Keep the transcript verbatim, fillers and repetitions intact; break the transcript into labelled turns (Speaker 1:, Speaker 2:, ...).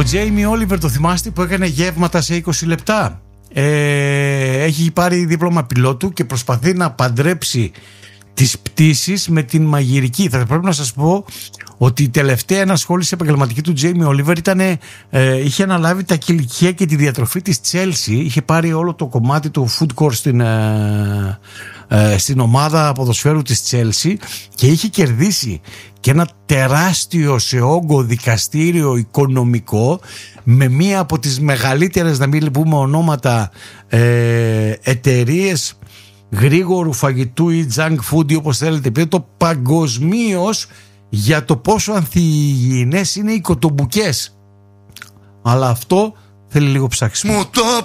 Speaker 1: Ο Τζέιμι Όλιβερ, το θυμάστε, που έκανε γεύματα σε είκοσι λεπτά. Ε, έχει πάρει δίπλωμα πιλότου και προσπαθεί να παντρέψει τις πτήσεις με την μαγειρική. Θα πρέπει να σας πω ότι η τελευταία ενασχόληση επαγγελματική του Τζέιμι Όλιβερ ήταν, ε, είχε αναλάβει τα κηλικία και τη διατροφή της Chelsea. Είχε πάρει όλο το κομμάτι του food court στην, ε, ε, στην ομάδα ποδοσφαίρου της Chelsea και είχε κερδίσει και ένα τεράστιο σε όγκο δικαστήριο οικονομικό με μία από τις μεγαλύτερες, να μην πούμε ονόματα, ε, εταιρείες γρήγορου φαγητού ή junk food ή όπως θέλετε πείτε, το παγκοσμίως, για το πόσο ανθυγιεινές είναι οι κοτομπουκές. Αλλά αυτό θέλει λίγο ψάξιμο.